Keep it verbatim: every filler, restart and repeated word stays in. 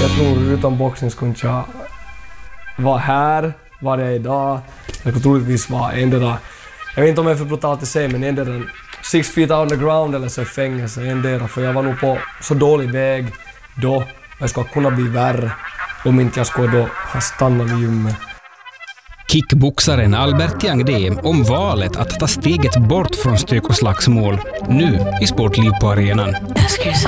Jag tror utan boxning skulle jag vara här, var jag idag. Jag skulle troligtvis vara en där, jag vet inte om jag är för brutalt att säga, men en där six feet underground eller så i fängelse, en där, för jag var nog på så dålig väg då. Jag skulle kunna bli värre om inte jag skulle då ha stannat vid gymmet. Kickboxaren Albert Jangdé om valet att ta steget bort från stök och slagsmål nu i Sportliv på arenan.